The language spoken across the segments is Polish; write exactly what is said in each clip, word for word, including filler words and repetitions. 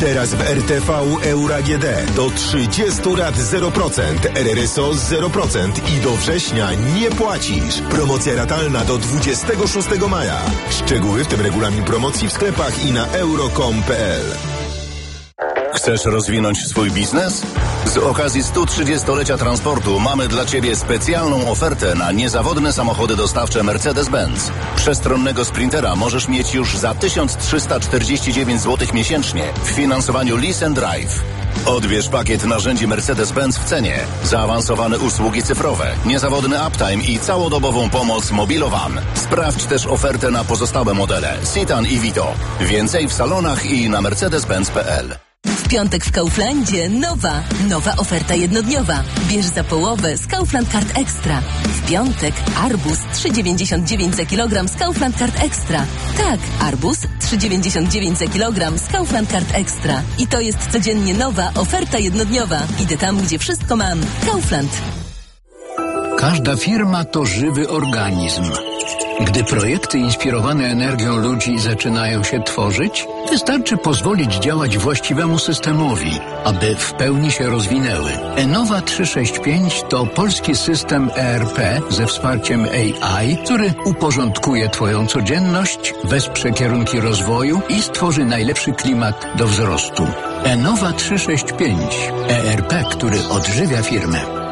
Teraz w R T V Euro A G D do trzydziestu lat zero procent, R R S O zero procent i do września nie płacisz. Promocja ratalna do dwudziestego szóstego maja. Szczegóły, w tym regulamin promocji w sklepach i na euro kropka com kropka p l. Chcesz rozwinąć swój biznes? Z okazji stu trzydziestolecia transportu mamy dla Ciebie specjalną ofertę na niezawodne samochody dostawcze Mercedes-Benz. Przestronnego Sprintera możesz mieć już za tysiąc trzysta czterdzieści dziewięć złotych miesięcznie w finansowaniu Lease and Drive. Odbierz pakiet narzędzi Mercedes-Benz w cenie, zaawansowane usługi cyfrowe, niezawodny uptime i całodobową pomoc Mobilowan. Sprawdź też ofertę na pozostałe modele Citan i Vito. Więcej w salonach i na mercedes benz kropka p l. W piątek w Kauflandzie nowa, nowa oferta jednodniowa. Bierz za połowę z Kaufland Card Extra. W piątek arbuz trzy dziewięćdziesiąt dziewięć za kilogram z Kaufland Card Extra. Tak, arbuz trzy dziewięćdziesiąt dziewięć za kilogram z Kaufland Card Extra. I to jest codziennie nowa oferta jednodniowa. Idę tam, gdzie wszystko mam. Kaufland. Każda firma to żywy organizm. Gdy projekty inspirowane energią ludzi zaczynają się tworzyć, wystarczy pozwolić działać właściwemu systemowi, aby w pełni się rozwinęły. Enova trzysta sześćdziesiąt pięć to polski system E R P ze wsparciem A I, który uporządkuje Twoją codzienność, wesprze kierunki rozwoju i stworzy najlepszy klimat do wzrostu. Enova trzysta sześćdziesiąt pięć. E R P, który odżywia firmę.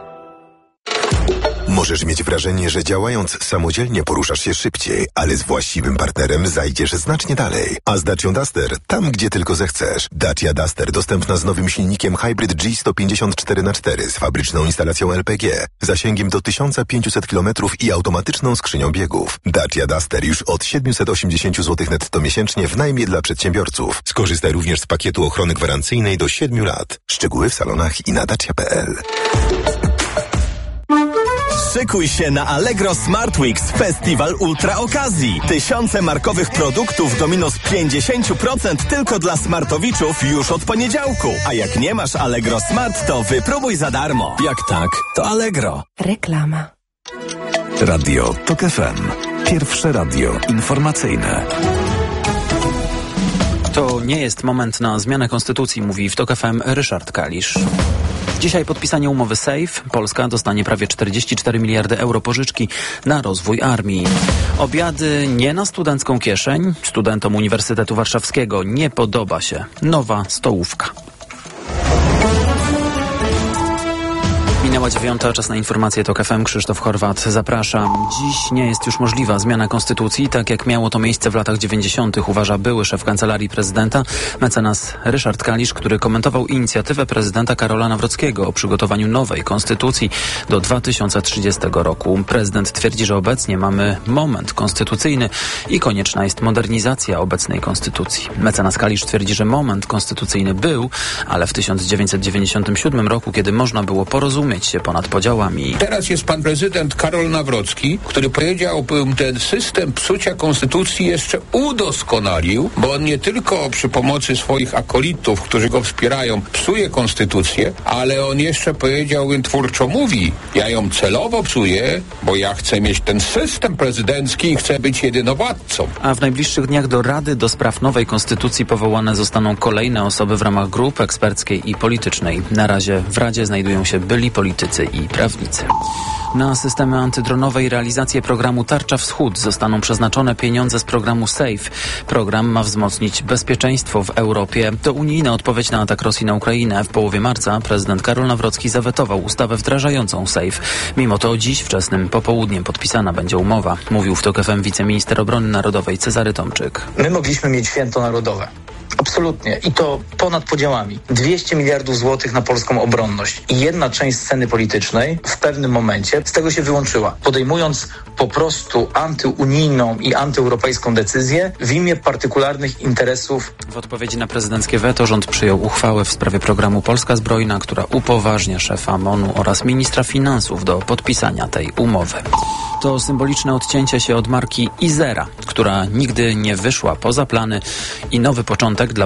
Możesz mieć wrażenie, że działając samodzielnie poruszasz się szybciej, ale z właściwym partnerem zajdziesz znacznie dalej. A z Dacią Duster tam, gdzie tylko zechcesz. Dacia Duster dostępna z nowym silnikiem Hybrid G sto pięćdziesiąt cztery na cztery z fabryczną instalacją L P G, zasięgiem do tysiąc pięćset kilometrów i automatyczną skrzynią biegów. Dacia Duster już od siedemset osiemdziesiąt złotych netto miesięcznie w najmie dla przedsiębiorców. Skorzystaj również z pakietu ochrony gwarancyjnej do siedmiu lat. Szczegóły w salonach i na dacia kropka p l. Szykuj się na Allegro Smart Weeks Festiwal Ultra Okazji. Tysiące markowych produktów do minus pięćdziesiąt procent tylko dla smartowiczów już od poniedziałku. A jak nie masz Allegro Smart, to wypróbuj za darmo. Jak tak, to Allegro. Reklama. Radio Tok F M. Pierwsze radio informacyjne. To nie jest moment na zmianę konstytucji, mówi w Tok F M Ryszard Kalisz. Dzisiaj podpisanie umowy SAFE. Polska dostanie prawie czterdzieści cztery miliardy euro pożyczki na rozwój armii. Obiady nie na studencką kieszeń. Studentom Uniwersytetu Warszawskiego nie podoba się nowa stołówka. Minęła dziewiąta, czas na informacje TOK F M. Krzysztof Chorwat, zapraszam. Dziś nie jest już możliwa zmiana konstytucji, tak jak miało to miejsce w latach dziewięćdziesiątych, uważa były szef Kancelarii Prezydenta, mecenas Ryszard Kalisz, który komentował inicjatywę prezydenta Karola Nawrockiego o przygotowaniu nowej konstytucji do dwa tysiące trzydziestego roku. Prezydent twierdzi, że obecnie mamy moment konstytucyjny i konieczna jest modernizacja obecnej konstytucji. Mecenas Kalisz twierdzi, że moment konstytucyjny był, ale w tysiąc dziewięćset dziewięćdziesiątym siódmym roku, kiedy można było porozumieć się ponad podziałami. Teraz jest pan prezydent Karol Nawrocki, który powiedział, ten system psucia konstytucji jeszcze udoskonalił, bo on nie tylko przy pomocy swoich akolitów, którzy go wspierają, psuje konstytucję, ale on jeszcze powiedział, twórczo mówi, ja ją celowo psuję, bo ja chcę mieć ten system prezydencki i chcę być jedynowładcą. A w najbliższych dniach do Rady do spraw nowej konstytucji powołane zostaną kolejne osoby w ramach grupy eksperckiej i politycznej. Na razie w Radzie znajdują się byli politycy i prawnicy. Na systemy antydronowe i realizację programu Tarcza Wschód zostaną przeznaczone pieniądze z programu SAFE. Program ma wzmocnić bezpieczeństwo w Europie. To unijna odpowiedź na atak Rosji na Ukrainę. W połowie marca prezydent Karol Nawrocki zawetował ustawę wdrażającą SAFE. Mimo to dziś wczesnym popołudniem podpisana będzie umowa, mówił w TOK F M wiceminister obrony narodowej Cezary Tomczyk. My mogliśmy mieć święto narodowe. Absolutnie. I to ponad podziałami. dwieście miliardów złotych na polską obronność. I jedna część sceny politycznej w pewnym momencie z tego się wyłączyła, podejmując po prostu antyunijną i antyeuropejską decyzję w imię partykularnych interesów. W odpowiedzi na prezydenckie weto rząd przyjął uchwałę w sprawie programu Polska Zbrojna, która upoważnia szefa M O N-u oraz ministra finansów do podpisania tej umowy. To symboliczne odcięcie się od marki Izera, która nigdy nie wyszła poza plany i nowy początek dla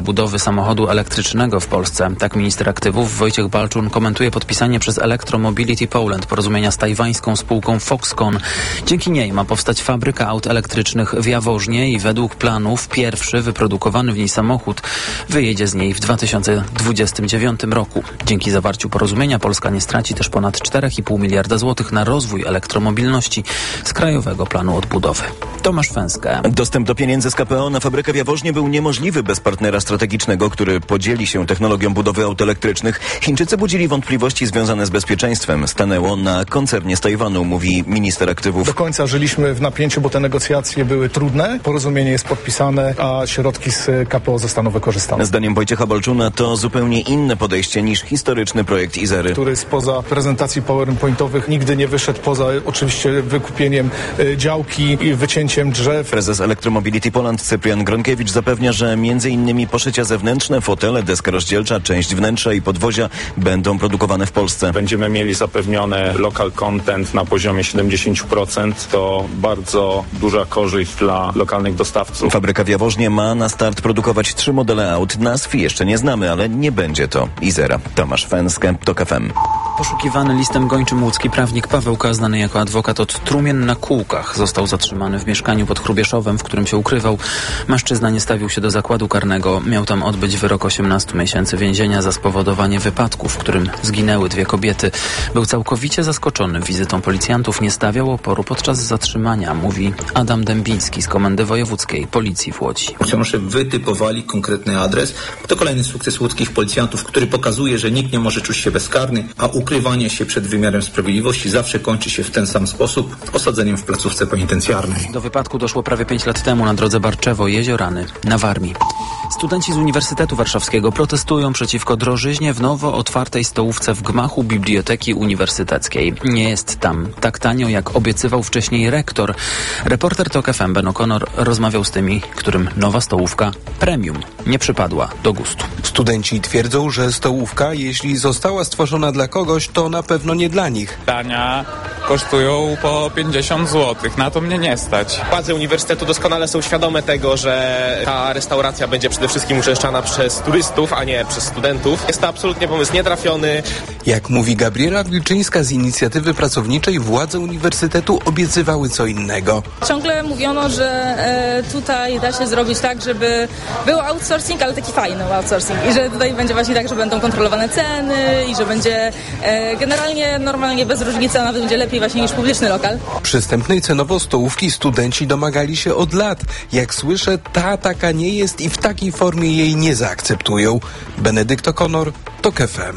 budowy samochodu elektrycznego w Polsce. Tak minister aktywów Wojciech Balczun komentuje podpisanie przez Electromobility Poland porozumienia z tajwańską spółką Foxconn. Dzięki niej ma powstać fabryka aut elektrycznych w Jaworznie i według planów pierwszy wyprodukowany w niej samochód wyjedzie z niej w dwa tysiące dwudziestym dziewiątym roku. Dzięki zawarciu porozumienia Polska nie straci też ponad cztery i pół miliarda złotych na rozwój elektromobilności z Krajowego Planu Odbudowy. Tomasz Fęskę. Dostęp do pieniędzy z K P O na fabrykę w Jaworznie był niemożliwy bez partnera strategicznego, który podzieli się technologią budowy aut elektrycznych. Chińczycy budzili wątpliwości związane z bezpieczeństwem. Stanęło na koncernie z Tajwanu, mówi minister aktywów. Do końca żyliśmy w napięciu, bo te negocjacje były trudne. Porozumienie jest podpisane, a środki z K P O zostaną wykorzystane. Zdaniem Wojciecha Balczuna to zupełnie inne podejście niż historyczny projekt Izery, który spoza prezentacji powerpointowych nigdy nie wyszedł poza oczywiście wykupieniem y, działki i wycięciem drzew. Prezes Electromobility Poland Cyprian Gronkiewicz zapewnia, że między innymi poszycia zewnętrzne, fotele, deska rozdzielcza, część wnętrza i podwozia będą produkowane w Polsce. Będziemy mieli zapewnione local content na poziomie siedemdziesiąt procent. To bardzo duża korzyść dla lokalnych dostawców. Fabryka w Jaworznie ma na start produkować trzy modele aut. Nazw jeszcze nie znamy, ale nie będzie to Izera. Tomasz Fęskę, TOK F M. Poszukiwany listem gończym łódzki prawnik Paweł K., znany jako adwokat od trumien na kółkach, został zatrzymany w mieszkaniu pod Chrubieszowem, w którym się ukrywał. Mężczyzna nie stawił się do zakładu karnego. Miał tam odbyć wyrok osiemnastu miesięcy więzienia za spowodowanie wypadku, w którym zginęły dwie kobiety. Był całkowicie zaskoczony wizytą policjantów, nie stawiał oporu podczas zatrzymania, mówi Adam Dębiński z Komendy Wojewódzkiej Policji w Łodzi. Funkcjonariusze wytypowali konkretny adres. To kolejny sukces łódzkich policjantów, który pokazuje, że nikt nie może czuć się bezkarny, a ukrywanie się przed wymiarem sprawiedliwości zawsze kończy się w ten sam sposób, osadzeniem w placówce penitencjarnej. Do wypadku doszło prawie pięć lat temu na drodze Barczewo-Jeziorany na Warmii. Studenci z Uniwersytetu Warszawskiego protestują przeciwko drożyźnie w nowo otwartej stołówce w gmachu Biblioteki Uniwersyteckiej. Nie jest tam tak tanio, jak obiecywał wcześniej rektor. Reporter TOK F M Ben O'Connor rozmawiał z tymi, którym nowa stołówka premium nie przypadła do gustu. Studenci twierdzą, że stołówka, jeśli została stworzona dla kogoś, to na pewno nie dla nich. Dania kosztują po pięćdziesiąt złotych, na to mnie nie stać. Władze uniwersytetu doskonale są świadome tego, że ta restauracja będzie przede wszystkim uczęszczana przez turystów, a nie przez studentów. Jest to absolutnie pomysł nietrafiony. Jak mówi Gabriela Wilczyńska z inicjatywy pracowniczej, władze uniwersytetu obiecywały co innego. Ciągle mówiono, że e, tutaj da się zrobić tak, żeby był outsourcing, ale taki fajny outsourcing i że tutaj będzie właśnie tak, że będą kontrolowane ceny i że będzie e, generalnie normalnie bez różnicy, a nawet będzie lepiej właśnie niż publiczny lokal. Przystępnej cenowo stołówki studenci domagali się od lat. Jak słyszę, ta taka nie jest i w takiej formie jej nie zaakceptują. Benedykt O'Connor, TOK F M.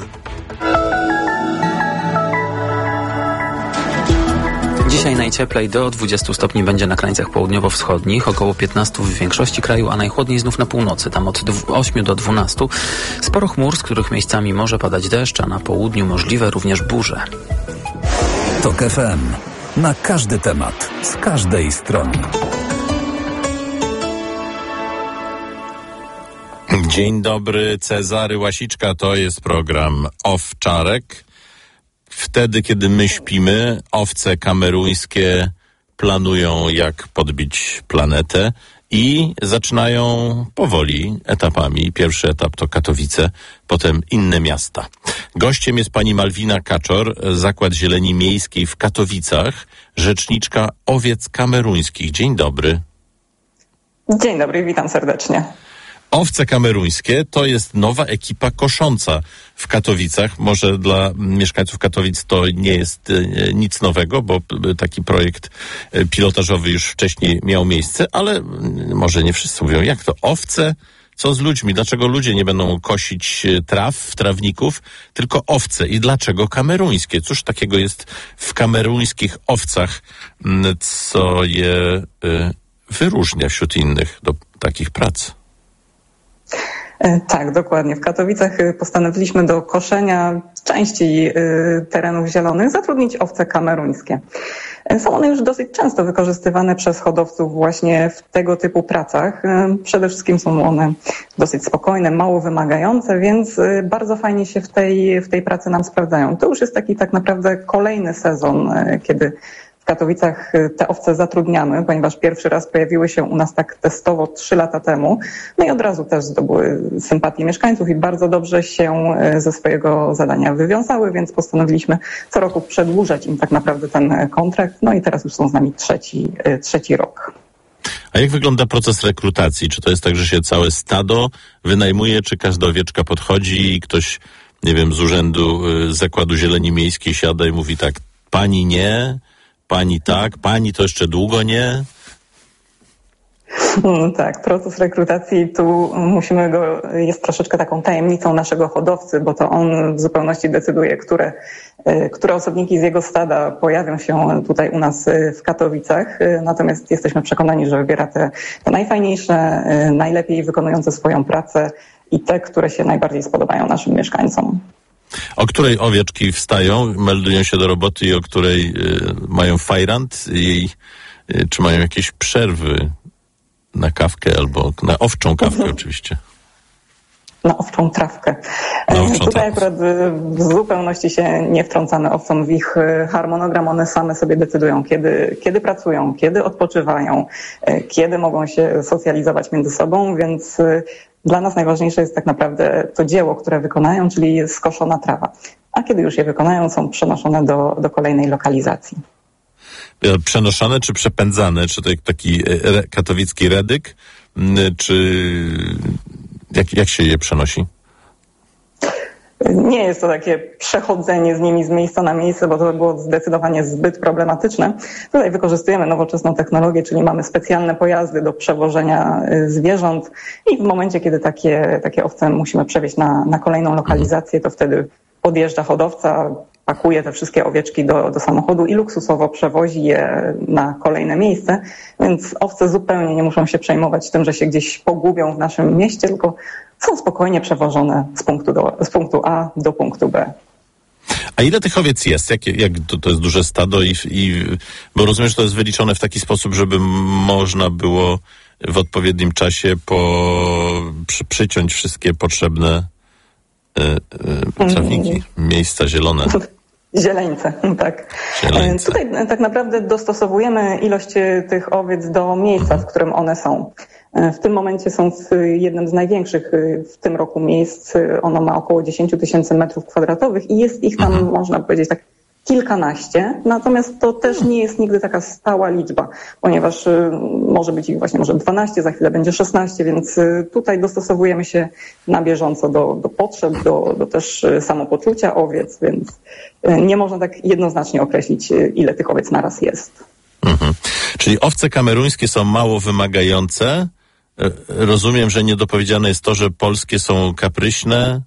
Dzisiaj najcieplej do dwudziestu stopni będzie na krańcach południowo-wschodnich, około piętnastu w większości kraju, a najchłodniej znów na północy, tam od ośmiu do dwunastu. Sporo chmur, z których miejscami może padać deszcz, a na południu możliwe również burze. TOK F M. Na każdy temat, z każdej strony. Dzień dobry, Cezary Łasiczka, to jest program Owczarek. Wtedy, kiedy my śpimy, owce kameruńskie planują, jak podbić planetę i zaczynają powoli etapami. Pierwszy etap to Katowice, potem inne miasta. Gościem jest pani Malwina Kaczor, Zakład Zieleni Miejskiej w Katowicach, rzeczniczka owiec kameruńskich. Dzień dobry. Dzień dobry, witam serdecznie. Owce kameruńskie to jest nowa ekipa kosząca w Katowicach. Może dla mieszkańców Katowic to nie jest e, nic nowego, bo taki projekt e, pilotażowy już wcześniej miał miejsce, ale m, może nie wszyscy mówią, jak to owce, co z ludźmi? Dlaczego ludzie nie będą kosić traw, trawników, tylko owce? I dlaczego kameruńskie? Cóż takiego jest w kameruńskich owcach, m, co je e, wyróżnia wśród innych do takich prac? Tak, dokładnie. W Katowicach postanowiliśmy do koszenia części terenów zielonych zatrudnić owce kameruńskie. Są one już dosyć często wykorzystywane przez hodowców właśnie w tego typu pracach. Przede wszystkim są one dosyć spokojne, mało wymagające, więc bardzo fajnie się w tej, w tej pracy nam sprawdzają. To już jest taki tak naprawdę kolejny sezon, kiedy w Katowicach te owce zatrudniamy, ponieważ pierwszy raz pojawiły się u nas tak testowo trzy lata temu. No i od razu też zdobyły sympatię mieszkańców i bardzo dobrze się ze swojego zadania wywiązały, więc postanowiliśmy co roku przedłużać im tak naprawdę ten kontrakt. No i teraz już są z nami trzeci, trzeci rok. A jak wygląda proces rekrutacji? Czy to jest tak, że się całe stado wynajmuje, czy każda owieczka podchodzi i ktoś, nie wiem, z urzędu z Zakładu Zieleni Miejskiej siada i mówi tak, pani nie, pani tak, pani to jeszcze długo nie? No tak, proces rekrutacji tu musimy go, jest troszeczkę taką tajemnicą naszego hodowcy, bo to on w zupełności decyduje, które, które osobniki z jego stada pojawią się tutaj u nas w Katowicach. Natomiast jesteśmy przekonani, że wybiera te, te najfajniejsze, najlepiej wykonujące swoją pracę i te, które się najbardziej spodobają naszym mieszkańcom. O której owieczki wstają, meldują się do roboty i o której y, mają fajrant i y, czy mają jakieś przerwy na kawkę albo na owczą kawkę oczywiście. Na owczą trawkę. Na owczą Tutaj trawkę. akurat w zupełności się nie wtrącamy owcom w ich harmonogram. One same sobie decydują, kiedy, kiedy pracują, kiedy odpoczywają, kiedy mogą się socjalizować między sobą, więc dla nas najważniejsze jest tak naprawdę to dzieło, które wykonają, czyli skoszona trawa. A kiedy już je wykonają, są przenoszone do, do kolejnej lokalizacji. Przenoszone czy przepędzane? Czy to taki re, katowicki redyk? Czy jak, jak się je przenosi? Nie jest to takie przechodzenie z nimi z miejsca na miejsce, bo to by było zdecydowanie zbyt problematyczne. Tutaj wykorzystujemy nowoczesną technologię, czyli mamy specjalne pojazdy do przewożenia zwierząt i w momencie, kiedy takie, takie owce musimy przewieźć na, na kolejną lokalizację, to wtedy podjeżdża hodowca, pakuje te wszystkie owieczki do, do samochodu i luksusowo przewozi je na kolejne miejsce, więc owce zupełnie nie muszą się przejmować tym, że się gdzieś pogubią w naszym mieście, tylko są spokojnie przewożone z punktu, do, z punktu A do punktu B. A ile tych owiec jest? Jak, jak to, to jest duże stado? I, i, bo rozumiem, że to jest wyliczone w taki sposób, żeby można było w odpowiednim czasie po, przy, przyciąć wszystkie potrzebne y, y, trawniki, miejsca zielone. Zieleńce, tak. Zieleńce. Tutaj tak naprawdę dostosowujemy ilość tych owiec do miejsca, w którym one są. W tym momencie są w jednym z największych w tym roku miejsc. Ono ma około dziesięć tysięcy metrów kwadratowych i jest ich tam, mhm. można powiedzieć, tak kilkanaście. Natomiast to też nie jest nigdy taka stała liczba, ponieważ może być ich właśnie może dwanaście, za chwilę będzie szesnaście, więc tutaj dostosowujemy się na bieżąco do, do potrzeb, do, do też samopoczucia owiec, więc nie można tak jednoznacznie określić, ile tych owiec naraz jest. Mhm. Czyli owce kameruńskie są mało wymagające. Rozumiem, że niedopowiedziane jest to, że polskie są kapryśne.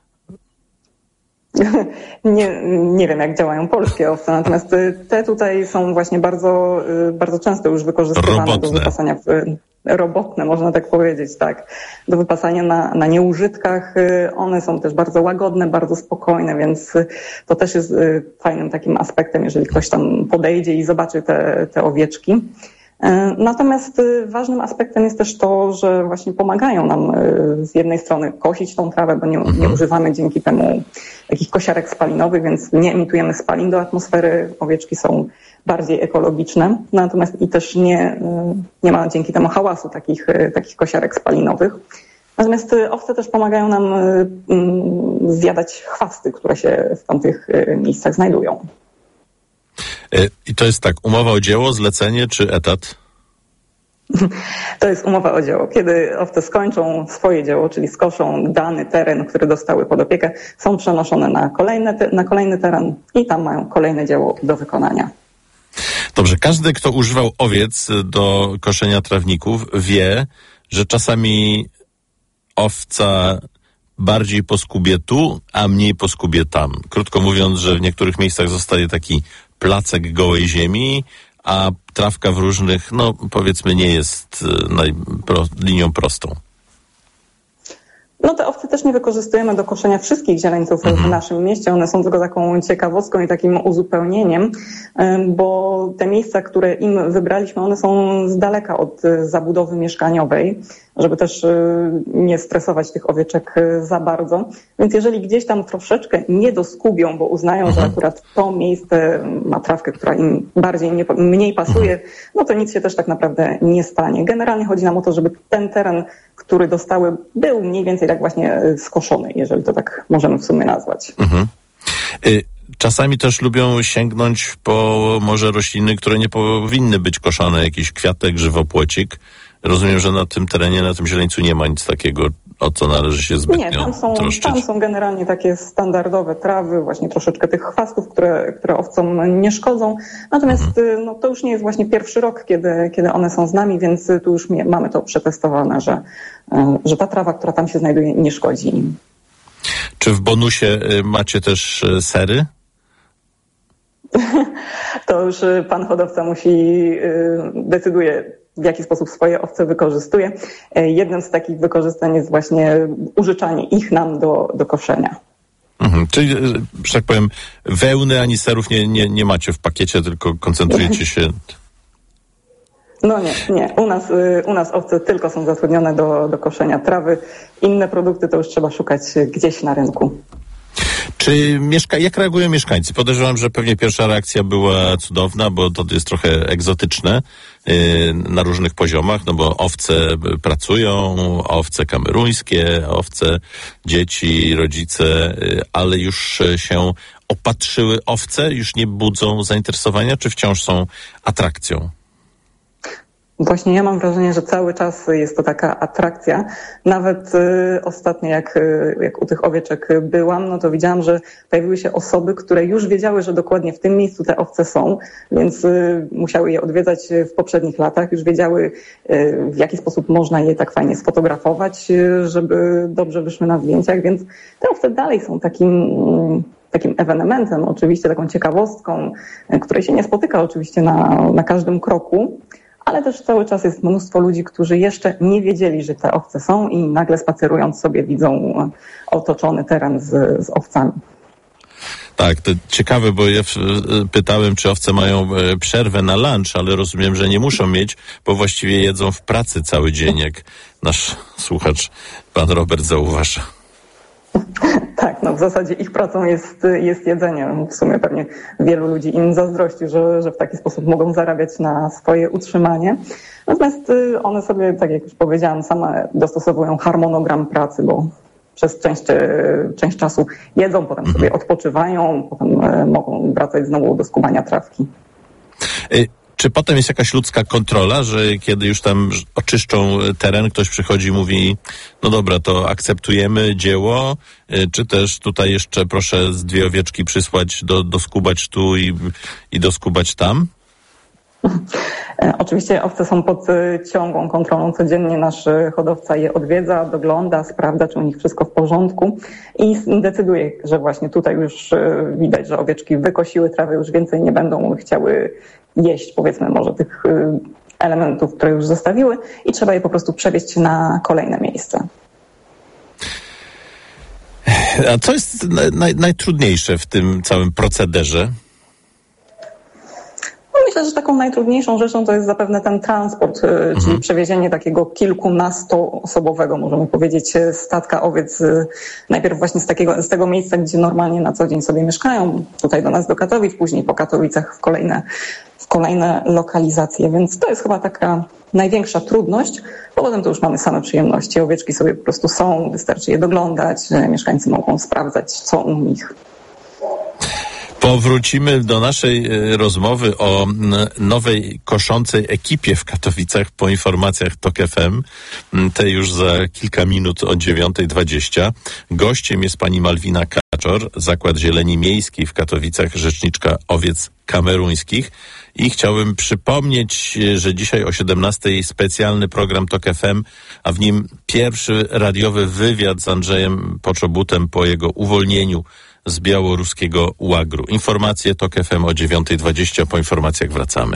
Nie, nie wiem, jak działają polskie owce, natomiast te tutaj są właśnie bardzo, bardzo często już wykorzystywane robotne. do wypasania w, robotne, można tak powiedzieć, tak, do wypasania na, na nieużytkach. One są też bardzo łagodne, bardzo spokojne, więc to też jest fajnym takim aspektem, jeżeli ktoś tam podejdzie i zobaczy te, te owieczki. Natomiast ważnym aspektem jest też to, że właśnie pomagają nam z jednej strony kosić tą trawę, bo nie, nie używamy dzięki temu takich kosiarek spalinowych, więc nie emitujemy spalin do atmosfery. Owieczki są bardziej ekologiczne, natomiast i też nie, nie ma dzięki temu hałasu takich, takich kosiarek spalinowych. Natomiast owce też pomagają nam zjadać chwasty, które się w tamtych miejscach znajdują. I to jest tak, umowa o dzieło, zlecenie czy etat? To jest umowa o dzieło. Kiedy owce skończą swoje dzieło, czyli skoszą dany teren, który dostały pod opiekę, są przenoszone na, kolejne, na kolejny teren i tam mają kolejne dzieło do wykonania. Dobrze, każdy, kto używał owiec do koszenia trawników, wie, że czasami owca bardziej poskubie tu, a mniej poskubie tam. Krótko mówiąc, że w niektórych miejscach zostaje taki placek gołej ziemi, a trawka w różnych, no powiedzmy, nie jest najpro, linią prostą. No te owce też nie wykorzystujemy do koszenia wszystkich zieleńców mhm. w naszym mieście. One są tylko taką ciekawostką i takim uzupełnieniem, bo te miejsca, które im wybraliśmy, one są z daleka od zabudowy mieszkaniowej. żeby też nie stresować tych owieczek za bardzo. Więc jeżeli gdzieś tam troszeczkę nie doskubią, bo uznają, że akurat to miejsce ma trawkę, która im bardziej, nie, mniej pasuje, no to nic się też tak naprawdę nie stanie. Generalnie chodzi nam o to, żeby ten teren, który dostały, był mniej więcej tak właśnie skoszony, jeżeli to tak możemy w sumie nazwać. Mhm. Y- Czasami też lubią sięgnąć po może rośliny, które nie powinny być koszone, jakiś kwiatek, żywopłocik. Rozumiem, że na tym terenie, na tym zieleńcu nie ma nic takiego, o co należy się zbytnio Nie, tam są, troszczyć. tam są generalnie takie standardowe trawy, właśnie troszeczkę tych chwastów, które, które owcom nie szkodzą. Natomiast mhm. no, to już nie jest właśnie pierwszy rok, kiedy, kiedy one są z nami, więc tu już mamy to przetestowane, że, że ta trawa, która tam się znajduje, nie szkodzi im. Czy w bonusie macie też sery? To już pan hodowca musi, decyduje, w jaki sposób swoje owce wykorzystuje. Jednym z takich wykorzystań jest właśnie użyczanie ich nam do, do koszenia. Mhm. Czyli, że tak powiem, wełny ani serów nie, nie, nie macie w pakiecie, tylko koncentrujecie się... No nie, nie. U nas, u nas owce tylko są zatrudnione do, do koszenia trawy. Inne produkty to już trzeba szukać gdzieś na rynku. Czy mieszka- jak reagują mieszkańcy? Podejrzewam, że pewnie pierwsza reakcja była cudowna, bo to jest trochę egzotyczne yy, na różnych poziomach, no bo owce pracują, owce kameruńskie, owce, dzieci, rodzice, yy, ale już się opatrzyły owce, już nie budzą zainteresowania, czy wciąż są atrakcją? Właśnie ja mam wrażenie, że cały czas jest to taka atrakcja. Nawet y, ostatnio jak, y, jak u tych owieczek byłam, no to widziałam, że pojawiły się osoby, które już wiedziały, że dokładnie w tym miejscu te owce są, więc y, musiały je odwiedzać w poprzednich latach, już wiedziały y, w jaki sposób można je tak fajnie sfotografować, y, żeby dobrze wyszły na zdjęciach, więc te owce dalej są takim... Y, takim ewenementem, oczywiście taką ciekawostką, której się nie spotyka oczywiście na, na każdym kroku, ale też cały czas jest mnóstwo ludzi, którzy jeszcze nie wiedzieli, że te owce są i nagle spacerując sobie widzą otoczony teren z, z owcami. Tak, to ciekawe, bo ja pytałem, czy owce mają przerwę na lunch, ale rozumiem, że nie muszą mieć, bo właściwie jedzą w pracy cały dzień, jak nasz słuchacz, pan Robert, zauważa. Tak, no w zasadzie ich pracą jest, jest jedzenie. W sumie pewnie wielu ludzi im zazdrości, że, że w taki sposób mogą zarabiać na swoje utrzymanie. Natomiast one sobie, tak jak już powiedziałam, same dostosowują harmonogram pracy, bo przez część, część czasu jedzą, potem sobie odpoczywają, potem mogą wracać znowu do skubania trawki. Y- Czy potem jest jakaś ludzka kontrola, że kiedy już tam oczyszczą teren, ktoś przychodzi i mówi, no dobra, to akceptujemy dzieło, czy też tutaj jeszcze proszę z dwie owieczki przysłać, do, doskubać tu i, i doskubać tam? Oczywiście owce są pod ciągłą kontrolą. Codziennie nasz hodowca je odwiedza, dogląda, sprawdza, czy u nich wszystko w porządku i decyduje, że właśnie tutaj już widać, że owieczki wykosiły trawę, już więcej nie będą chciały jeść, powiedzmy, może tych elementów, które już zostawiły i trzeba je po prostu przewieźć na kolejne miejsce. A co jest naj, najtrudniejsze w tym całym procederze? Myślę, że taką najtrudniejszą rzeczą to jest zapewne ten transport, mhm. czyli przewiezienie takiego kilkunastoosobowego, możemy powiedzieć, statka owiec, najpierw właśnie z, takiego, z tego miejsca, gdzie normalnie na co dzień sobie mieszkają, tutaj do nas do Katowic, później po Katowicach w kolejne, w kolejne lokalizacje, więc to jest chyba taka największa trudność, bo potem to już mamy same przyjemności. Owieczki sobie po prostu są, wystarczy je doglądać, mieszkańcy mogą sprawdzać, co u nich. Powrócimy do naszej rozmowy o nowej koszącej ekipie w Katowicach po informacjach Tok F M. Te już za kilka minut o dziewiąta dwadzieścia. Gościem jest pani Malwina Kaczor, Zakład Zieleni Miejskiej w Katowicach, rzeczniczka owiec kameruńskich. I chciałbym przypomnieć, że dzisiaj o siedemnastej specjalny program Tok F M, a w nim pierwszy radiowy wywiad z Andrzejem Poczobutem po jego uwolnieniu z białoruskiego łagru. Informacje Tok F M o dziewiąta dwadzieścia. Po informacjach wracamy.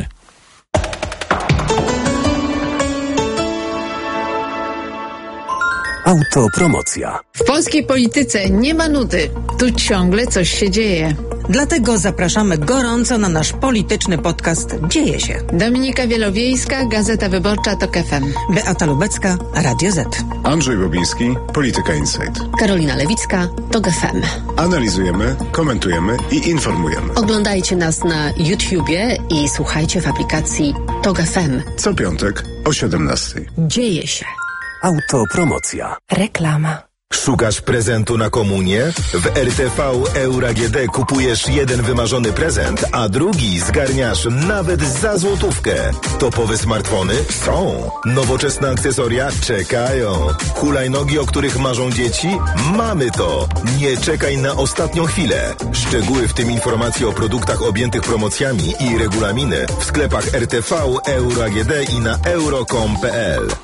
Autopromocja. W polskiej polityce nie ma nudy. Tu ciągle coś się dzieje. Dlatego zapraszamy gorąco na nasz polityczny podcast Dzieje się. Dominika Wielowiejska, Gazeta Wyborcza, TOK F M. Beata Lubecka, Radio Z. Andrzej Bobiński, Polityka Insight. Karolina Lewicka, TOK F M. Analizujemy, komentujemy i informujemy. Oglądajcie nas na YouTubie i słuchajcie w aplikacji TOK F M. Co piątek o siedemnastej. Dzieje się. Autopromocja. Reklama. Szukasz prezentu na komunię? W R T V Euro A G D kupujesz jeden wymarzony prezent, a drugi zgarniasz nawet za złotówkę. Topowe smartfony? Są. Nowoczesne akcesoria? Czekają. Hulajnogi, o których marzą dzieci? Mamy to. Nie czekaj na ostatnią chwilę. Szczegóły, w tym informacje o produktach objętych promocjami i regulaminy w sklepach R T V Euro A G D i na euro kropka com kropka p l.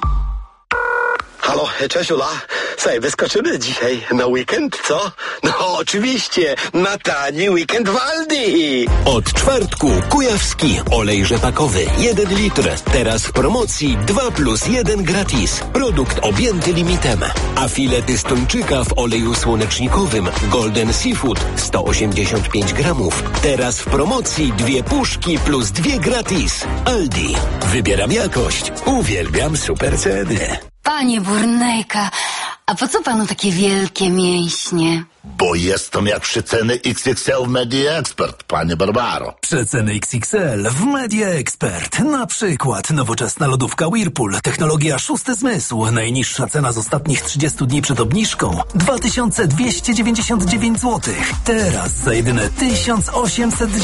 Halo, cześć Ula. Słuchaj, wyskoczymy dzisiaj na weekend, co? No oczywiście, na tani weekend w Aldi. Od czwartku kujawski olej rzepakowy jeden litr. Teraz w promocji dwa plus jeden gratis. Produkt objęty limitem. A filety z tuńczyka w oleju słonecznikowym Golden Seafood sto osiemdziesiąt pięć gramów. Teraz w promocji dwie puszki plus dwie gratis. Aldi. Wybieram jakość. Uwielbiam super ceny. Panie Burnejka, a po co panu takie wielkie mięśnie? Bo jestem jak przeceny X X L w Media Expert, panie Barbaro. Przeceny X X L w Media Expert. Na przykład nowoczesna lodówka Whirlpool, technologia szósty zmysł. Najniższa cena z ostatnich trzydziestu dni przed obniżką dwa tysiące dwieście dziewięćdziesiąt dziewięć złotych. Teraz za jedyne tysiąc osiemset